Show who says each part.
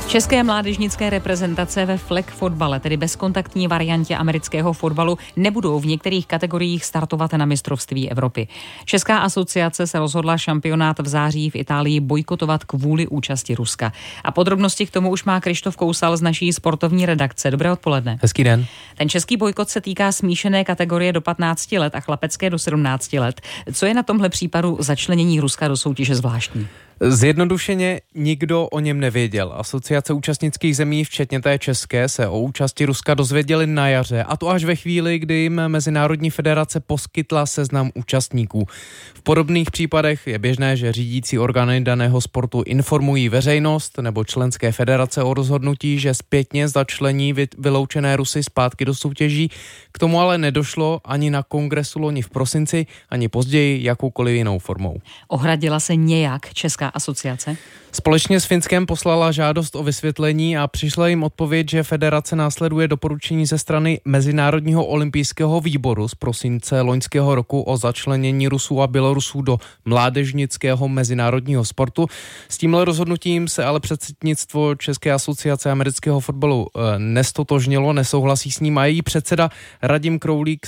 Speaker 1: České mládežnické reprezentace ve flag fotbale, tedy bezkontaktní variantě amerického fotbalu, nebudou v některých kategoriích startovat na mistrovství Evropy. Česká asociace se rozhodla šampionát v září v Itálii bojkotovat kvůli účasti Ruska. A podrobnosti k tomu už má Krištof Kousal z naší sportovní redakce. Dobré odpoledne.
Speaker 2: Hezký den.
Speaker 1: Ten český bojkot se týká smíšené kategorie do 15 let a chlapecké do 17 let. Co je na tomhle případu začlenění Ruska do soutěže zvláštní?
Speaker 2: Zjednodušeně nikdo o něm nevěděl. Asociace účastnických zemí, včetně té české, se o účasti Ruska dozvěděli na jaře, a to až ve chvíli, kdy jim Mezinárodní federace poskytla seznam účastníků. V podobných případech je běžné, že řídící orgány daného sportu informují veřejnost nebo členské federace o rozhodnutí, že zpětně začlení vyloučené Rusy zpátky do soutěží. K tomu ale nedošlo ani na kongresu loni v prosinci, ani později jakoukoliv jinou formou.
Speaker 1: Ohradila se nějak Česká asociace?
Speaker 2: Společně s Finskem poslala žádost o vysvětlení a přišla jim odpověď, že federace následuje doporučení ze strany Mezinárodního olympijského výboru z prosince loňského roku o začlenění Rusů a Bělorusů do mládežnického mezinárodního sportu. S tímhle rozhodnutím se ale předsednictvo České asociace amerického fotbalu nestotožnilo, nesouhlasí s ním a její předseda Radim Kroulík